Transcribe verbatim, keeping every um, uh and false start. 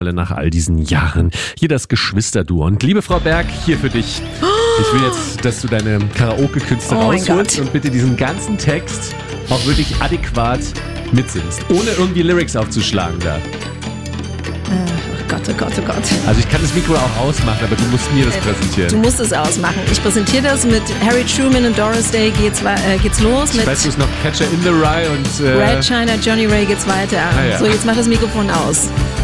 Nach all diesen Jahren. Hier das Geschwisterduo. Und liebe Frau Berg, hier für dich. Ich will jetzt, dass du deine Karaoke-Künste Oh mein rausholst Gott. und bitte diesen ganzen Text auch wirklich adäquat mitsingst. Ohne irgendwie Lyrics aufzuschlagen da. Oh Gott, oh Gott, oh Gott. Also ich kann das Mikro auch ausmachen, aber du musst mir das präsentieren. Du musst es ausmachen. Ich präsentiere das mit Harry Truman und Doris Day geht's, äh, geht's los. Ich Mit weiß, du hast noch Catcher in the Rye und... Äh, Red China, Johnny Ray geht's weiter. Ah, ja. So, jetzt mach das Mikrofon aus.